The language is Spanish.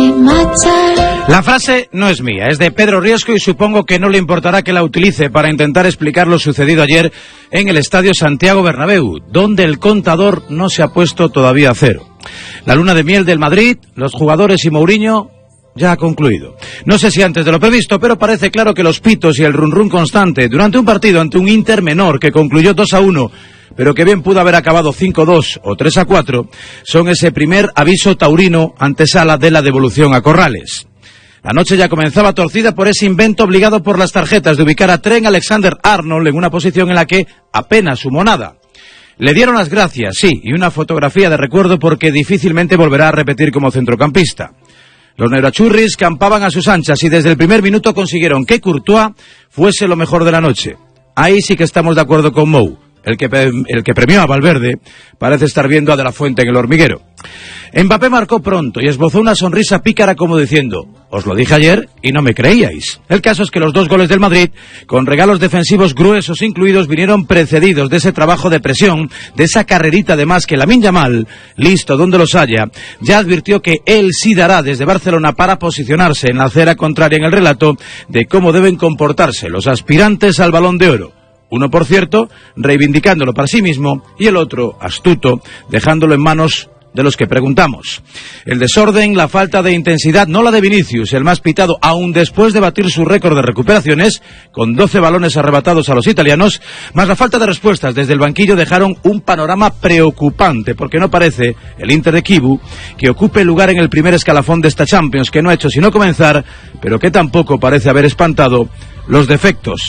La frase no es mía, es de Pedro Riesco y supongo que no le importará que la utilice para intentar explicar lo sucedido ayer en el Estadio Santiago Bernabéu, donde el contador no se ha puesto todavía a cero. La luna de miel del Madrid, los jugadores y Mourinho ya ha concluido. No sé si antes de lo previsto, pero parece claro que los pitos y el run-run constante durante un partido ante un Inter menor que concluyó 2-1, pero que bien pudo haber acabado 5-2 o 3-4, son ese primer aviso taurino antesala de la devolución a Corrales. La noche ya comenzaba torcida por ese invento obligado por las tarjetas de ubicar a Trent Alexander-Arnold en una posición en la que apenas sumó nada. Le dieron las gracias, sí, y una fotografía de recuerdo porque difícilmente volverá a repetir como centrocampista. Los neurachurris campaban a sus anchas y desde el primer minuto consiguieron que Courtois fuese lo mejor de la noche. Ahí sí que estamos de acuerdo con Mou. El que premió a Valverde parece estar viendo a De La Fuente en el hormiguero. Mbappé marcó pronto y esbozó una sonrisa pícara como diciendo: os lo dije ayer y no me creíais. El caso es que los 2 goles del Madrid, con regalos defensivos gruesos incluidos, vinieron precedidos de ese trabajo de presión, de esa carrerita de más que Lamine Yamal, listo donde los haya, ya advirtió que él sí dará desde Barcelona para posicionarse en la acera contraria en el relato de cómo deben comportarse los aspirantes al Balón de Oro. Uno, por cierto, reivindicándolo para sí mismo, y el otro, astuto, dejándolo en manos de los que preguntamos. El desorden, la falta de intensidad, no la de Vinicius, el más pitado, aún después de batir su récord de recuperaciones, con 12 balones arrebatados a los italianos, más la falta de respuestas desde el banquillo dejaron un panorama preocupante, porque no parece el Inter de Kibu que ocupe lugar en el primer escalafón de esta Champions, que no ha hecho sino comenzar, pero que tampoco parece haber espantado los defectos